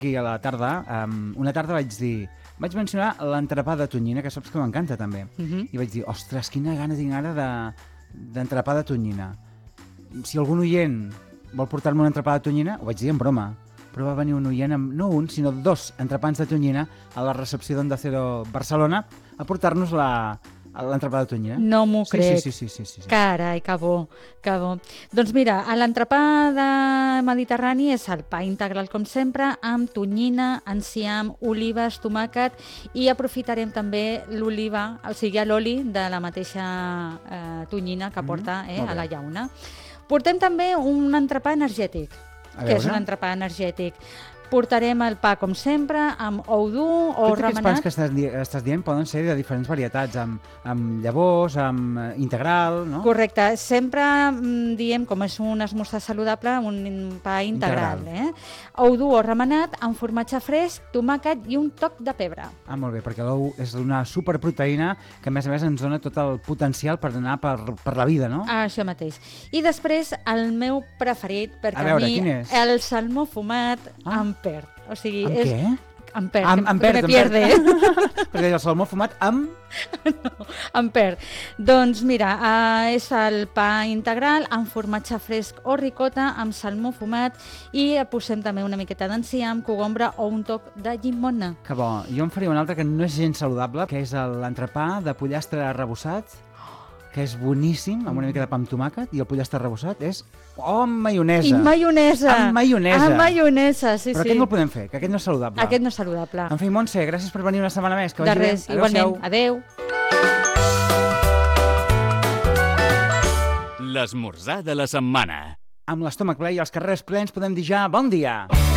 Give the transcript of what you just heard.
aquí a la tarda, una tarda vaig mencionar l'entrepà de tonyina, que saps que m'encanta també. I vaig dir, ostres, quina gana tinc ara d'entrepà de tonyina. Si algun oient vol portar-me un entrepà de tonyina, ho vaig dir en broma, però va venir un oient amb, no un, sinó 2 entrepans de tonyina a la recepció d'Onda Cero Barcelona a portar-nos l'entrepà de tonyina. No m'ho crec. Sí. Carai, que bo, que bo. Doncs mira, l'entrepà de mediterrani és el pa integral, com sempre, amb tonyina, enciam, olives, tomàquet, i aprofitarem també l'oliva, o sigui, l'oli de la mateixa tonyina que porta a la llauna. Portem també un entrepà energètic, que és un entrepà energètic. Portarem el pa, com sempre, amb ou dur o remenat. Tots aquests pans que estàs dient poden ser de diferents varietats, amb llavors, amb integral, no? Correcte. Sempre diem, com és un esmorzar saludable, un pa integral. Ou dur o remenat, amb formatge fresc, tomàquet i un toc de pebre. Molt bé, perquè l'ou és una superproteïna que, a més ens dona tot el potencial per anar per la vida, no? Això mateix. I després, el meu preferit, perquè a veure, mi, quin és? el salmó fumat amb perd. O sigui, amb què? Amb perd, amb perd, me pierde. Perquè el salmó fumat amb... No, amb perd. Doncs mira, és el pa integral amb formatge fresc o ricota, amb salmó fumat, i posem també una miqueta d'enciam, cogombre o un toc de llimona. Que bo. Jo em faria un altre que no és gens saludable, que és l'entrepà de pollastre arrebossat, que és boníssim, amb una mica de pa amb tomàquet, i el pollastre arrebossat és amb maionesa. I maionesa. Amb maionesa. Amb maionesa, sí. Però aquest no el podem fer, que aquest no és saludable. Aquest no és saludable. En fi, Montse, gràcies per venir una setmana més. Que de res, igualment. Adéu. L'esmorzar de la setmana. Amb l'estómac ple i els carrers plens podem dir ja bon dia.